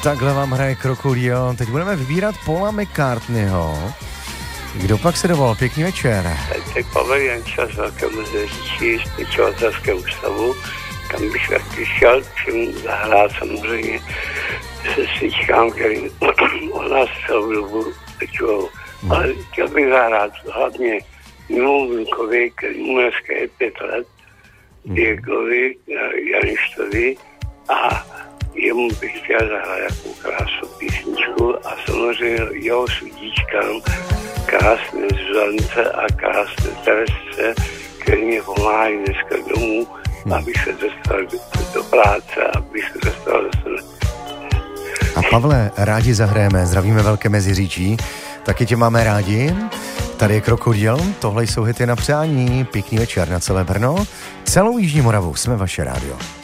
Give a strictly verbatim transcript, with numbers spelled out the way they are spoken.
Takhle vám hraje Krokodýl. Teď budeme vybírat Paula McCartneyho. Kdo pak se dovolal? Pěkný večer. Tak Pavel Janča z Velkého Meziříčí, z pečovatelského ústavu, kam bych taky šel, čím zahrát samozřejmě se svíčkám, který o nás celou dobu pečujou. Hmm. Ale chtěl bych zahrát hlavně Milu Vlkovi, který mu dneska je pět let, Diegovi, Janištovi a jemu bych chtěl zahrát jakou krásnou písničku a samozřejmě jeho sudíčkám, krásné Zuzance a krásné Teresce, který mě pomáhají dneska domů, hmm. abych se dostal do, do práce, abych se dostal do sebe. A Pavle, rádi zahrajeme, zdravíme Velké Meziříčí, taky tě máme rádi. Tady je Krokodýl, tohle jsou hity na přání, pěkný večer na celé Brno, celou Jižní Moravu, jsme vaše rádio.